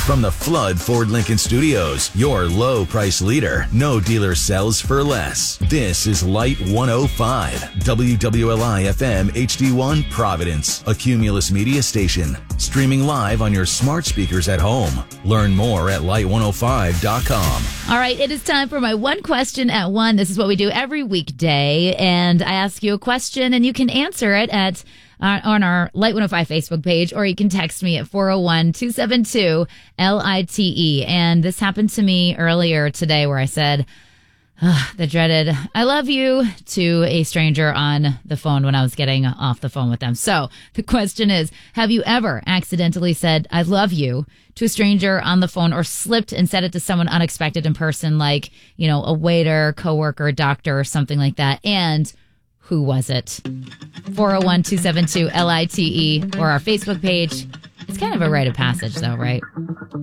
From the Flood Ford Lincoln Studios, your low price leader. No dealer sells for less. This is Light 105, WWLI FM HD1 Providence, a Cumulus media station. Streaming live on your smart speakers at home. Learn more at light105.com. All right, it is time for my one question at one. This is what we do every weekday, and I ask you a question, and you can answer it at on our Light 105 Facebook page, or you can text me at 401-272-LITE. And this happened to me earlier today where I said the dreaded "I love you" to a stranger on the phone when I was getting off the phone with them. So the question is, have you ever accidentally said "I love you" to a stranger on the phone, or slipped and said it to someone unexpected in person, like, you know, a waiter, coworker, doctor, or something like that? And who was it? 401-272-LITE or our Facebook page. It's kind of a rite of passage, though, right?